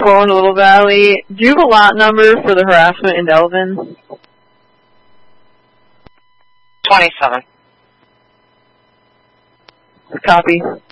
Paul in Little Valley. Do you have a lot number for the harassment in Delvin? 27. Copy.